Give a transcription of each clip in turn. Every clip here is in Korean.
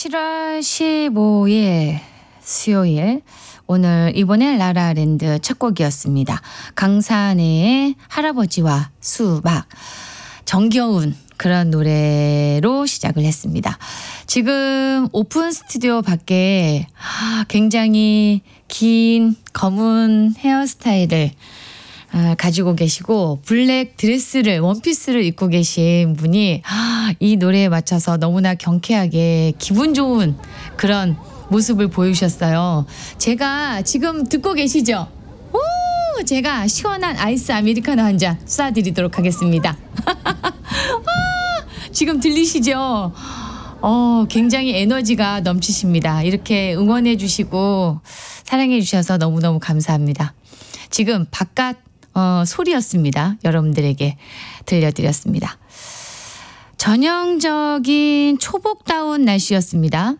7월 15일 수요일, 오늘 이번에 라라랜드 첫 곡이었습니다. 강산의 할아버지와 수박, 정겨운 그런 노래로 시작을 했습니다. 지금 오픈 스튜디오 밖에 굉장히 긴 검은 헤어스타일을 가지고 계시고 블랙 드레스를, 원피스를 입고 계신 분이 이 노래에 맞춰서 너무나 경쾌하게 기분 좋은 그런 모습을 보여주셨어요. 제가 지금 듣고 계시죠? 오, 제가 시원한 아이스 아메리카노 한 잔 쏴드리도록 하겠습니다. 지금 들리시죠? 굉장히 에너지가 넘치십니다. 이렇게 응원해 주시고 사랑해 주셔서 너무너무 감사합니다. 지금 바깥 소리였습니다. 여러분들에게 들려드렸습니다. 전형적인 초복다운 날씨였습니다.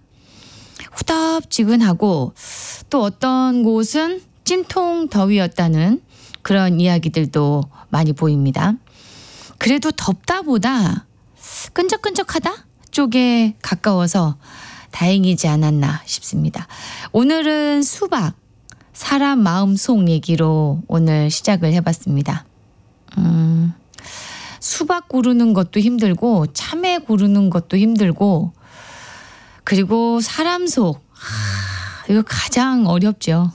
후덥지근하고 또 어떤 곳은 찜통 더위였다는 그런 이야기들도 많이 보입니다. 그래도 덥다보다 끈적끈적하다 쪽에 가까워서 다행이지 않았나 싶습니다. 오늘은 수박, 사람 마음속 얘기로 오늘 시작을 해봤습니다. 수박 고르는 것도 힘들고 참외 고르는 것도 힘들고 그리고 사람 속, 이거 가장 어렵죠.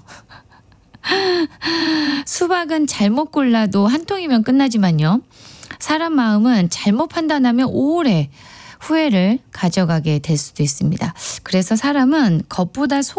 수박은 잘못 골라도 한 통이면 끝나지만요. 사람 마음은 잘못 판단하면 오래 후회를 가져가게 될 수도 있습니다. 그래서 사람은 겉보다 속